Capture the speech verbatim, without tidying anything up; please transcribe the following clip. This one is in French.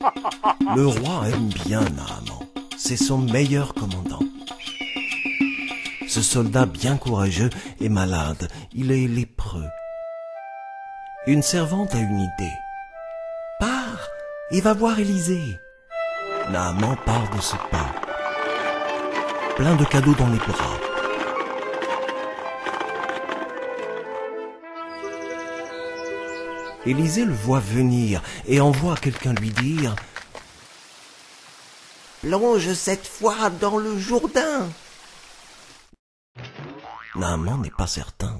Le roi aime bien Naaman, c'est son meilleur commandant. Ce soldat bien courageux est malade, il est lépreux. Une servante a une idée. Pars et va voir Élisée. Naaman part de ce pas, plein de cadeaux dans les bras. Élisée le voit venir et envoie quelqu'un lui dire « Plonge cette fois dans le Jourdain !» Naaman n'est pas certain.